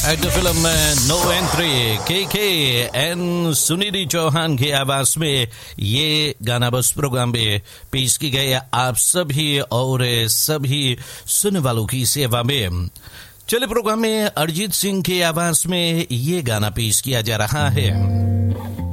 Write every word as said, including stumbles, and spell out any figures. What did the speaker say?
Actor film में no entry के के एन सुनिधि चौहान की आवाज में ये गाना बस प्रोग्राम में पेश की गई आप सभी और सभी सुनने वालों की सेवा में। चले प्रोग्राम में अरिजीत सिंह की आवाज में ये गाना पेश किया जा रहा है।